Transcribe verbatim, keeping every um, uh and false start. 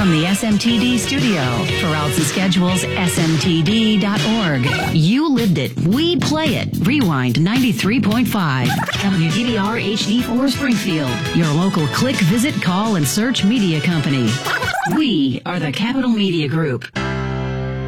from the S M T D studio. For routes and schedules, S M T D dot org. You lived it. We play it. Rewind ninety-three point five. W D B R H D four Springfield. Your local click, visit, call, and search media company. We are the Capital Media Group.